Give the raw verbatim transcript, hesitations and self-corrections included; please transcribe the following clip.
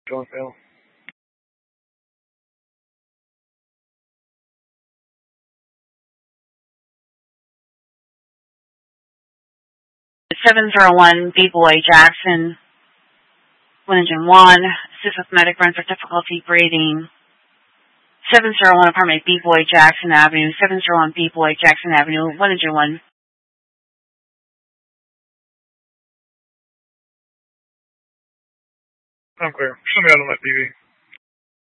Still unavailable. seven zero one B-Boy Jackson, one engine one, assist with medic run for difficulty breathing. seven zero one apartment B-Boy Jackson Avenue, seven zero one B-Boy Jackson Avenue, one engine one. I'm clear. Show me out on that T V.